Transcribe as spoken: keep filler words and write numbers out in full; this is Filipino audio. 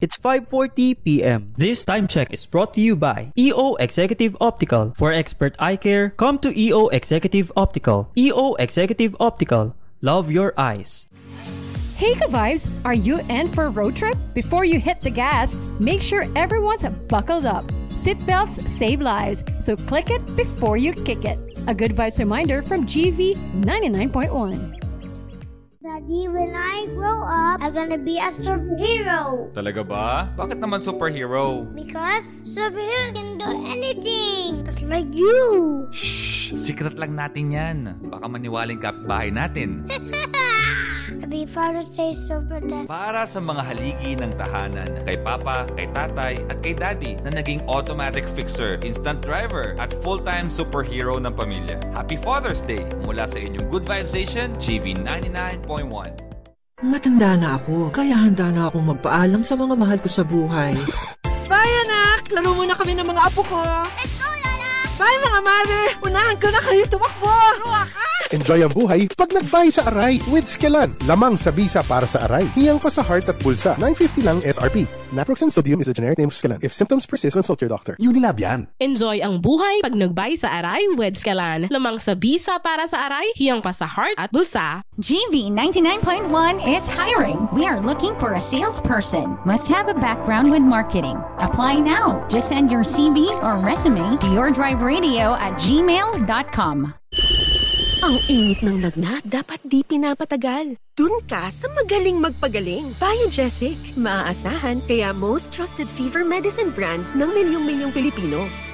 It's five forty p.m. This time check is brought to you by E O Executive Optical. For expert eye care, come to E O Executive Optical. E O Executive Optical. Love your eyes. Hey ka-vibes! Are you in for a road trip? Before you hit the gas, make sure everyone's buckled up. Seatbelts save lives, so click it before you kick it. A good vibes reminder from G V ninety-nine point one. Daddy, when I grow up, I'm gonna be a superhero. Talaga ba? Bakit naman superhero? Because superheroes can do anything. Just like you. Shh! Secret lang natin yan. Baka maniwaling kapitbahay natin. Happy Father's Day, Super Dad. Para sa mga haligi ng tahanan, kay Papa, kay Tatay, at kay Daddy na naging automatic fixer, instant driver, at full-time superhero ng pamilya. Happy Father's Day mula sa inyong Good Vibes Station, G V ninety-nine point one. Matanda na ako, kaya handa na akong magpaalam sa mga mahal ko sa buhay. Bye, anak! Laro muna kami ng mga apo ko. Let's go, Lola! Bye, mga mother! Unahan ko na kayo tumakbo! Ruwa ka! Enjoy ang buhay pag nag-buy sa Aray with Skelan. Lamang sa bisa para sa Aray. Hiyang pa sa heart at bulsa. nine fifty lang S R P. Naproxen sodium is a generic name of Skelan. If symptoms persist, consult your doctor. Unilab yan. Enjoy ang buhay pag nag-buy sa Aray with Skelan. Lamang sa bisa para sa Aray, hiyang pa sa heart at bulsa. G V ninety-nine point one is hiring. We are looking for a salesperson. Must have a background with marketing. Apply now. Just send your C V or resume to yourdriveradio at gmail dot com. Ang init ng lagnat, dapat di pinapatagal. Dun ka sa magaling magpagaling. Biogesic, maaasahan kaya most trusted fever medicine brand ng milyong-milyong Pilipino.